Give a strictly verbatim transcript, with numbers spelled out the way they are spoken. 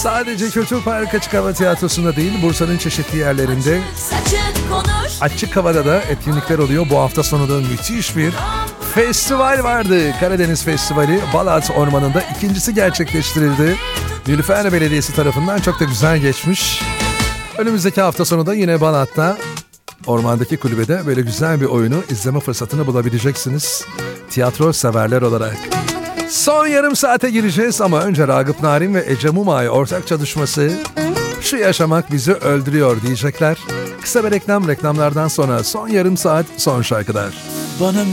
Sadece Kültür Park Açık Hava Tiyatrosu'nda değil, Bursa'nın çeşitli yerlerinde açık havada da etkinlikler oluyor. Bu hafta sonu da müthiş bir festival vardı. Karadeniz Festivali Balat Ormanı'nda ikincisi gerçekleştirildi. Nilüfer Belediyesi tarafından çok da güzel geçmiş. Önümüzdeki hafta sonu da yine Balat'ta ormandaki kulübede böyle güzel bir oyunu izleme fırsatını bulabileceksiniz. Tiyatro severler olarak. Son yarım saate gireceğiz ama önce Ragıp Narin ve Ece Mumay ortak çalışması "Şu yaşamak bizi öldürüyor" diyecekler. Kısa bir reklam, reklamlardan sonra son yarım saat son şarkılar. Bana